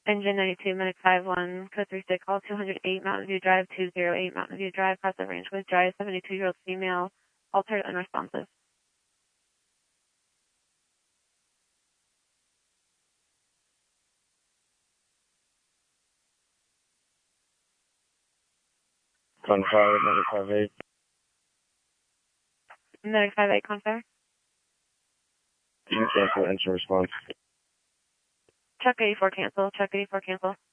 Engine 92, Medic 51, code 36, all 208 Mountain View Drive, 208 Mountain View Drive, cross over range with drive, 72-year-old female, altered unresponsive. Confire, Medic 58. Medic 58, confire. Cancel, engine response. Chuck 84, cancel, Chuck 84, cancel.